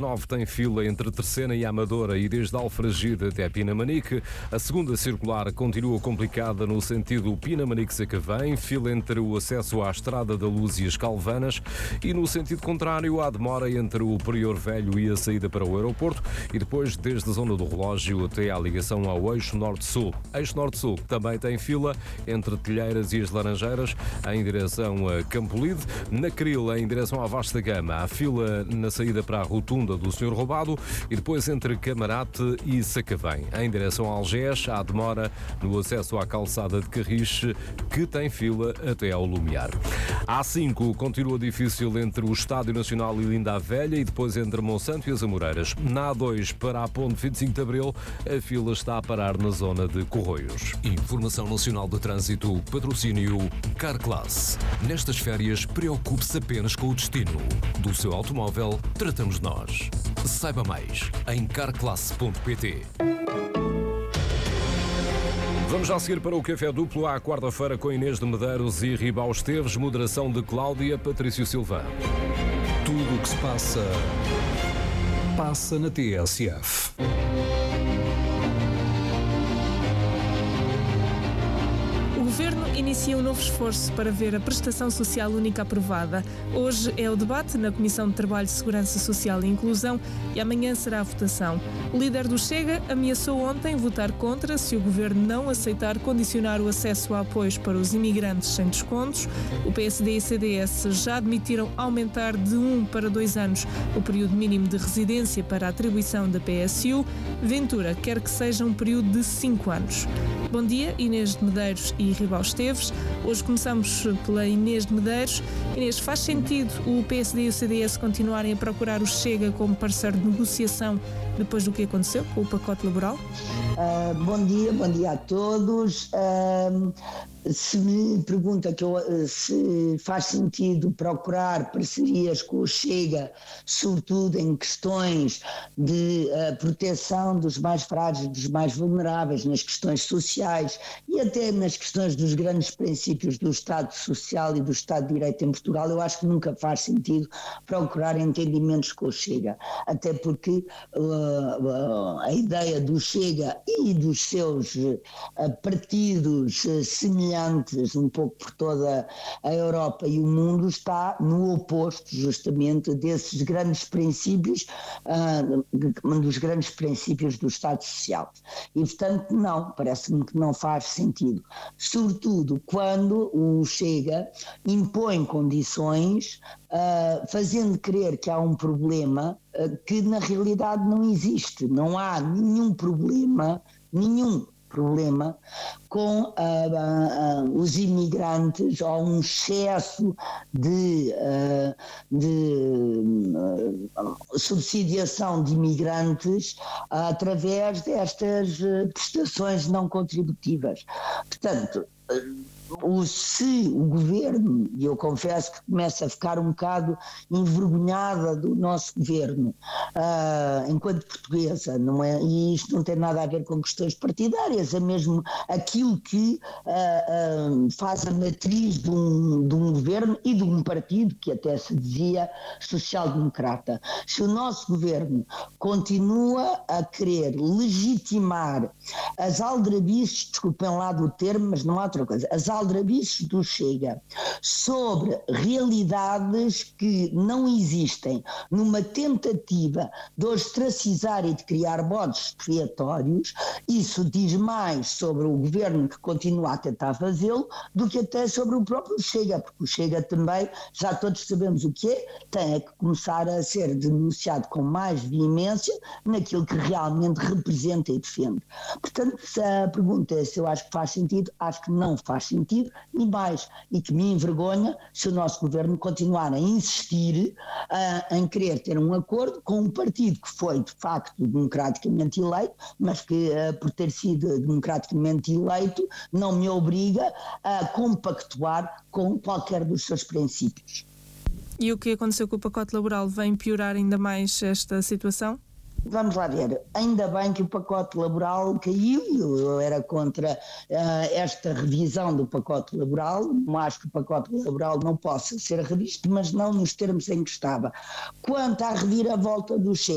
A9 tem fila entre Terceira e Amadora e desde Alfragide até Pinamanique. A segunda circular continua complicada no sentido Pinamanique-Sacavém, fila entre o acesso à Estrada da Luz e as Calvanas, e no sentido contrário há demora entre o Prior Velho e a saída para o aeroporto, e depois desde a zona do relógio até à ligação ao Eixo Norte-Sul. Eixo Norte-Sul também tem fila entre Telheiras e as Laranjeiras em direção a Campolide. Na Cril, em direção à Vasta Gama, há fila na saída para a rotunda do Senhor Roubado, e depois entre Camarate e Sacavém. Em direção a Algés, há demora no acesso à calçada de Carriche, que tem fila até ao Lumiar. A A5 continua difícil entre o Estádio Nacional e Linda a Velha, e depois entre Monsanto e as Amoreiras. Na A2 para a Ponte 25 de Abril, a fila está a parar na zona de Corroios. Informação Nacional de Trânsito, patrocínio Carclass. Nestas férias, preocupe-se apenas com o destino. Do seu automóvel, tratamos nós. Saiba mais em carclass.pt. Vamos já seguir para o Café Duplo à quarta-feira com Inês de Medeiros e Ribau Esteves, moderação de Cláudia Patrício Silva. Tudo o que se passa na TSF. O Governo inicia um novo esforço para ver a prestação social única aprovada. Hoje é o debate na Comissão de Trabalho, Segurança Social e Inclusão e amanhã será a votação. O líder do Chega ameaçou ontem votar contra se o Governo não aceitar condicionar o acesso a apoios para os imigrantes sem descontos. O PSD e CDS já admitiram aumentar de 1 para 2 anos o período mínimo de residência para a atribuição da PSU. Ventura quer que seja um período de 5 anos. Bom dia, Inês de Medeiros e Ribau Esteves. Hoje começamos pela Inês de Medeiros. Inês, faz sentido o PSD e o CDS continuarem a procurar o Chega como parceiro de negociação depois do que aconteceu com o pacote laboral? Bom dia a todos. Se me pergunta se faz sentido procurar parcerias com o Chega, sobretudo em questões de proteção dos mais frágeis, dos mais vulneráveis, nas questões sociais e até nas questões dos grandes princípios do Estado Social e do Estado de Direito em Portugal, eu acho que nunca faz sentido procurar entendimentos com o Chega, até porque a ideia do Chega e dos seus partidos semelhantes um pouco por toda a Europa e o mundo está no oposto justamente desses grandes princípios, dos grandes princípios do Estado Social. E portanto não, parece-me que não faz sentido, sobretudo quando o Chega impõe condições, fazendo crer que há um problema que na realidade não existe. Não há nenhum problema com os imigrantes ou um excesso de subsidiação de imigrantes através destas prestações não contributivas. Portanto, se o Governo, e eu confesso que começo a ficar um bocado envergonhada do nosso Governo, enquanto portuguesa, não é? E isto não tem nada a ver com questões partidárias, é mesmo aquilo que faz a matriz de um Governo e de um partido que até se dizia social-democrata. Se o nosso Governo continua a querer legitimar as aldrabices, desculpem lá do termo, mas não há outra coisa, as aldrabices do Chega sobre realidades que não existem, numa tentativa de ostracizar e de criar bodes expiatórios, isso diz mais sobre o Governo que continua a tentar fazê-lo do que até sobre o próprio Chega, porque o Chega também, já todos sabemos o que é, tem que começar a ser denunciado com mais veemência naquilo que realmente representa e defende. Portanto, se a pergunta é se eu acho que faz sentido, acho que não faz sentido, e mais, e que me envergonha se o nosso Governo continuar a insistir em querer ter um acordo com um partido que foi de facto democraticamente eleito, mas que por ter sido democraticamente eleito não me obriga a compactuar com qualquer dos seus princípios. E o que aconteceu com o pacote laboral vem piorar ainda mais esta situação? Vamos lá ver, ainda bem que o pacote laboral caiu, eu era contra esta revisão do pacote laboral, não acho que o pacote laboral não possa ser revisto, mas não nos termos em que estava. Quanto à reviravolta do Chega,